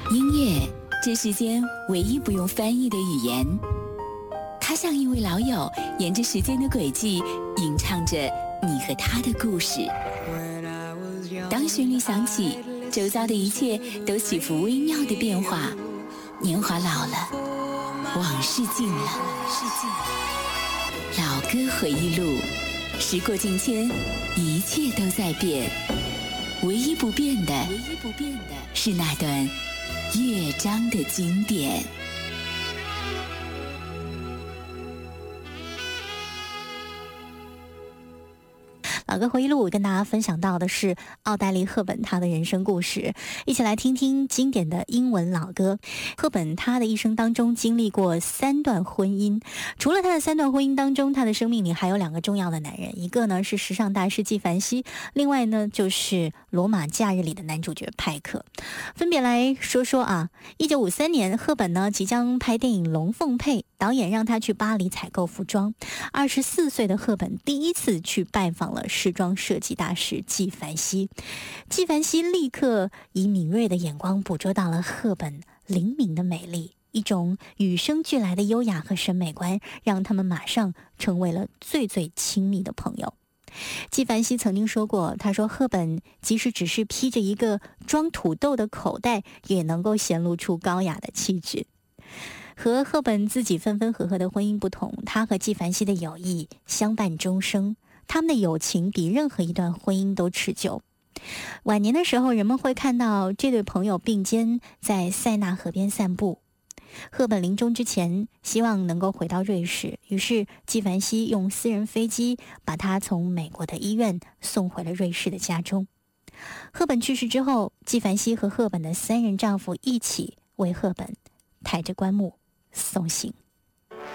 音乐，这世间唯一不用翻译的语言。它像一位老友，沿着时间的轨迹，吟唱着你和他的故事。当旋律响起，周遭的一切都起伏微妙的变化。年华老了，往事尽了，老歌回忆录，时过境迁，一切都在变，唯一不变的是那段乐章的经典。 老歌回忆录跟大家分享到的是奥黛丽·赫本她的人生故事，一起来听听经典的英文老歌。赫本她的一生当中经历过3段婚姻，除了她的3段婚姻当中，她的生命里还有2个重要的男人，一个呢是时尚大师纪梵希，另外呢就是《罗马假日》里的男主角派克。分别来说说啊，1953年赫本呢即将拍电影《龙凤配》，导演让她去巴黎采购服装。24岁的赫本第一次去拜访了时装设计大师纪梵希，纪梵希立刻以敏锐的眼光捕捉到了赫本灵敏的美丽，一种与生俱来的优雅和审美观，让他们马上成为了最亲密的朋友。纪梵希曾经说过，他说赫本即使只是披着一个装土豆的口袋，也能够显露出高雅的气质。和赫本自己分合的婚姻不同，他和纪梵希的友谊相伴终生，他们的友情比任何一段婚姻都持久。晚年的时候，人们会看到这对朋友并肩在塞纳河边散步。赫本临终之前希望能够回到瑞士，于是纪梵希用私人飞机把他从美国的医院送回了瑞士的家中。赫本去世之后，纪梵希和赫本的3任丈夫一起为赫本抬着棺木送行。